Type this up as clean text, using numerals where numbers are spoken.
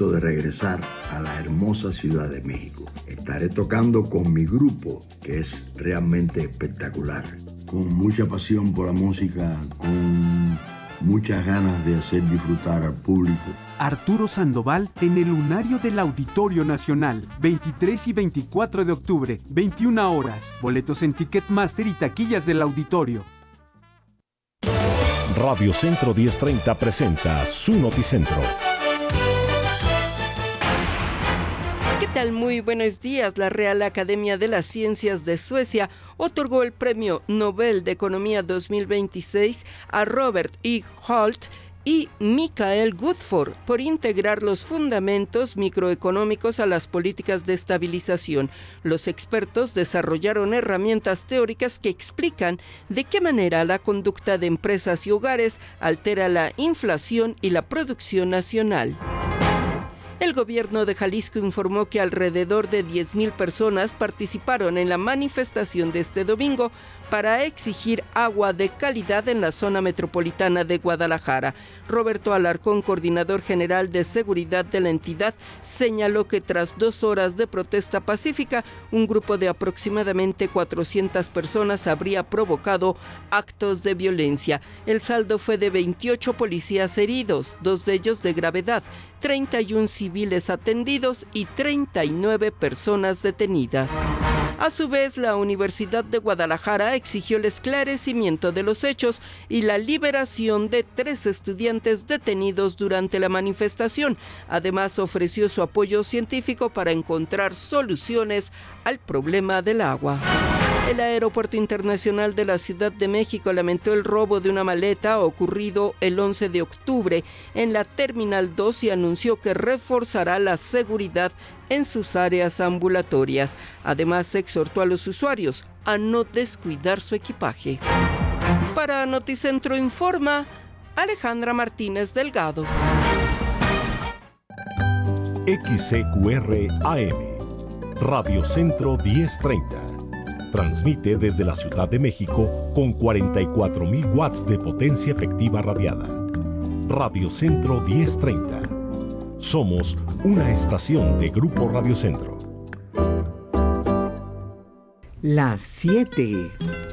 momento de regresar a la hermosa Ciudad de México. Estaré tocando con mi grupo, que es realmente espectacular. Con mucha pasión por la música, con muchas ganas de hacer disfrutar al público. Arturo Sandoval en el Lunario del Auditorio Nacional, 23 y 24 de octubre, 21 horas. Boletos en Ticketmaster y taquillas del auditorio. Radio Centro 1030 presenta su Noticentro. ¿Qué tal? Muy buenos días. La Real Academia de las Ciencias de Suecia otorgó el Premio Nobel de Economía 2026 a Robert E. Holt y Mikael Gudford por integrar los fundamentos microeconómicos a las políticas de estabilización. Los expertos desarrollaron herramientas teóricas que explican de qué manera la conducta de empresas y hogares altera la inflación y la producción nacional. El gobierno de Jalisco informó que alrededor de 10,000 personas participaron en la manifestación de este domingo para exigir agua de calidad en la zona metropolitana de Guadalajara. Roberto Alarcón, coordinador general de seguridad de la entidad, señaló que tras 2 horas de protesta pacífica, un grupo de aproximadamente 400 personas habría provocado actos de violencia. El saldo fue de 28 policías heridos, 2 de ellos de gravedad, 31 civiles atendidos y 39 personas detenidas. A su vez, la Universidad de Guadalajara exigió el esclarecimiento de los hechos y la liberación de 3 estudiantes detenidos durante la manifestación. Además, ofreció su apoyo científico para encontrar soluciones al problema del agua. El Aeropuerto Internacional de la Ciudad de México lamentó el robo de una maleta ocurrido el 11 de octubre en la Terminal 2 y anunció que reforzará la seguridad en sus áreas ambulatorias. Además, exhortó a los usuarios a no descuidar su equipaje. Para Noticentro Informa, Alejandra Martínez Delgado. XCQR AM, Radio Centro 1030. Transmite desde la Ciudad de México con 44,000 watts de potencia efectiva radiada. Radio Centro 1030. Somos una estación de Grupo Radio Centro. Las 7